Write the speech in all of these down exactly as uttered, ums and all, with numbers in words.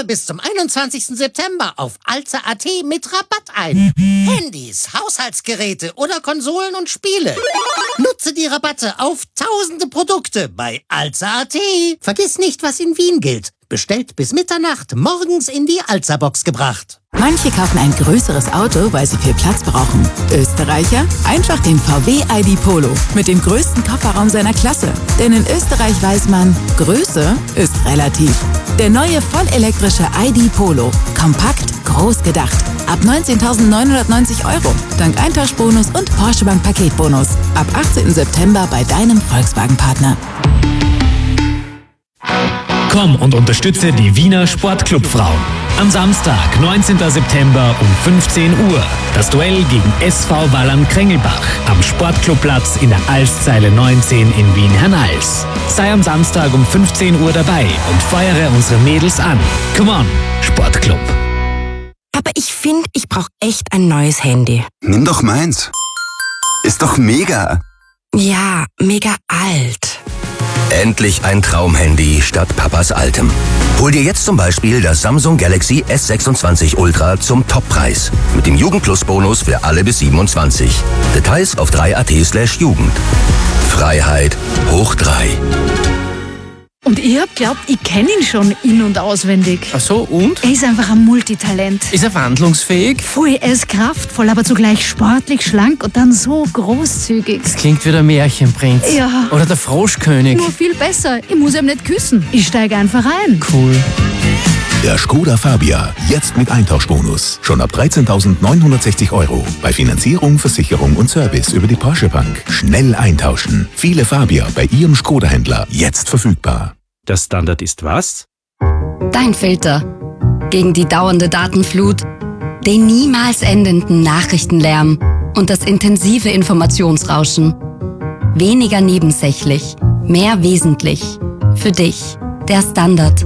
Kaufe bis zum einundzwanzigsten September auf alza punkt at mit Rabatt ein. Handys, Haushaltsgeräte oder Konsolen und Spiele. Nutze die Rabatte auf tausende Produkte bei alza punkt at. Vergiss nicht, was in Wien gilt. Bestellt bis Mitternacht, morgens in die Alza-Box gebracht. Manche kaufen ein größeres Auto, weil sie viel Platz brauchen. Österreicher? Einfach den V W I D Polo mit dem größten Kofferraum seiner Klasse. Denn in Österreich weiß man, Größe ist relativ. Der neue vollelektrische I D Polo. Kompakt, groß gedacht. Ab neunzehntausendneunhundertneunzig Euro. Dank Eintauschbonus und Porsche Bank Paketbonus. Ab achtzehnten September bei deinem Volkswagen-Partner. Komm und unterstütze die Wiener Sportclub-Frauen. Am Samstag, neunzehnten September um fünfzehn Uhr. Das Duell gegen S V Wallern-Krengelbach am Sportclubplatz in der Alszeile neunzehn in Wien-Hernals. Sei am Samstag um fünfzehn Uhr dabei und feuere unsere Mädels an. Come on, Sportclub. Aber ich finde, ich brauche echt ein neues Handy. Nimm doch meins. Ist doch mega. Ja, mega alt. Endlich ein Traumhandy statt Papas altem. Hol dir jetzt zum Beispiel das Samsung Galaxy S sechsundzwanzig Ultra zum Toppreis. Mit dem Jugendplus-Bonus für alle bis siebenundzwanzig. Details auf drei punkt at slash Jugend. Freiheit hoch drei. Und ich hab glaubt, ich kenne ihn schon in- und auswendig. Ach so, und? Er ist einfach ein Multitalent. Ist er wandlungsfähig? Voll, er ist kraftvoll, aber zugleich sportlich, schlank und dann so großzügig. Das klingt wie der Märchenprinz. Ja. Oder der Froschkönig. Nur viel besser. Ich muss ihm nicht küssen. Ich steige einfach ein. Cool. Der Skoda Fabia, jetzt mit Eintauschbonus. Schon ab dreizehntausendneunhundertsechzig Euro. Bei Finanzierung, Versicherung und Service über die Porsche Bank. Schnell eintauschen. Viele Fabia bei Ihrem Skoda-Händler. Jetzt verfügbar. Der Standard ist was? Dein Filter. Gegen die dauernde Datenflut, den niemals endenden Nachrichtenlärm und das intensive Informationsrauschen. Weniger nebensächlich, mehr wesentlich. Für dich, der Standard.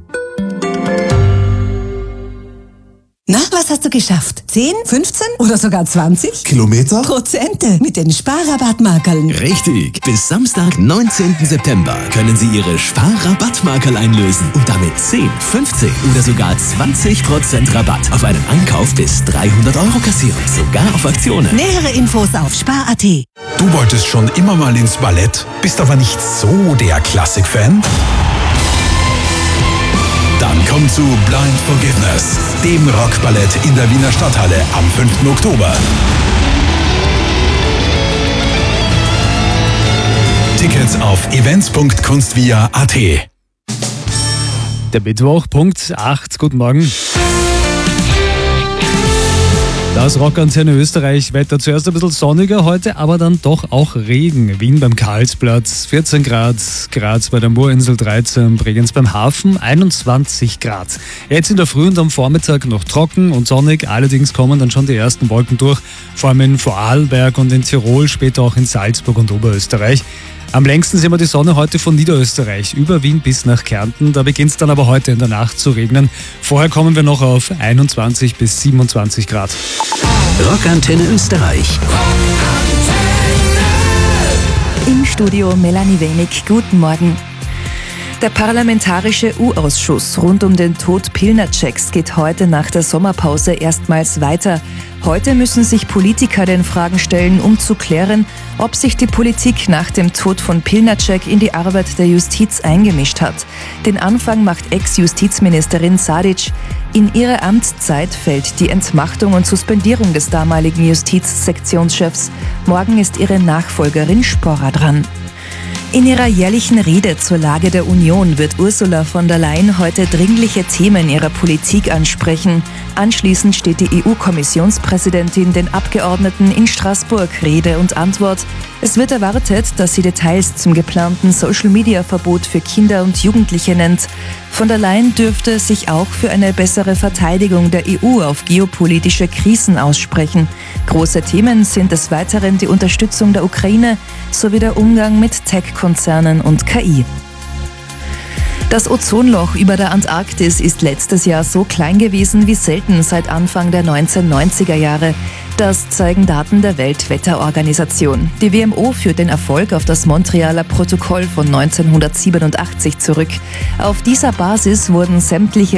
Na, was hast du geschafft? zehn, fünfzehn oder sogar zwanzig? Kilometer? Prozente mit den Sparrabattmarkerln. Richtig. Bis Samstag, neunzehnten September können Sie Ihre Sparrabattmarkerl einlösen und damit zehn, fünfzehn oder sogar zwanzig Prozent Rabatt auf einen Einkauf bis dreihundert Euro kassieren. Sogar auf Aktionen. Nähere Infos auf spar punkt at. Du wolltest schon immer mal ins Ballett, bist aber nicht so der Klassik-Fan? Dann komm zu Blind Forgiveness, dem Rockballett in der Wiener Stadthalle am fünften Oktober. Tickets auf events punkt kunstvia punkt at. Der Mittwoch, Punkt acht. Guten Morgen. Das Rockantenne Österreich. Wetter zuerst ein bisschen sonniger heute, aber dann doch auch Regen. Wien beim Karlsplatz vierzehn Grad, Graz bei der Moorinsel dreizehn, Bregenz beim Hafen einundzwanzig Grad. Jetzt in der Früh und am Vormittag noch trocken und sonnig, allerdings kommen dann schon die ersten Wolken durch, vor allem in Vorarlberg und in Tirol, später auch in Salzburg und Oberösterreich. Am längsten sehen wir die Sonne heute von Niederösterreich, über Wien bis nach Kärnten. Da beginnt es dann aber heute in der Nacht zu regnen. Vorher kommen wir noch auf einundzwanzig bis siebenundzwanzig Grad. Rockantenne Österreich. Im Studio Melanie Wenig. Guten Morgen. Der Parlamentarische U-Ausschuss rund um den Tod Pilnaceks geht heute nach der Sommerpause erstmals weiter. Heute müssen sich Politiker den Fragen stellen, um zu klären, ob sich die Politik nach dem Tod von Pilnacek in die Arbeit der Justiz eingemischt hat. Den Anfang macht Ex-Justizministerin Sadic. In ihre Amtszeit fällt die Entmachtung und Suspendierung des damaligen Justizsektionschefs. Morgen ist ihre Nachfolgerin Sporra dran. In ihrer jährlichen Rede zur Lage der Union wird Ursula von der Leyen heute dringliche Themen ihrer Politik ansprechen. Anschließend steht die E U-Kommissionspräsidentin den Abgeordneten in Straßburg Rede und Antwort. Es wird erwartet, dass sie Details zum geplanten Social-Media-Verbot für Kinder und Jugendliche nennt. Von der Leyen dürfte sich auch für eine bessere Verteidigung der E U auf geopolitische Krisen aussprechen. Große Themen sind des Weiteren die Unterstützung der Ukraine sowie der Umgang mit Tech-Konzernen und K I. Das Ozonloch über der Antarktis ist letztes Jahr so klein gewesen wie selten seit Anfang der neunzehnhundertneunziger Jahre. Das zeigen Daten der Weltwetterorganisation. Die W M O führt den Erfolg auf das Montrealer Protokoll von neunzehnhundertsiebenundachtzig zurück. Auf dieser Basis wurden sämtliche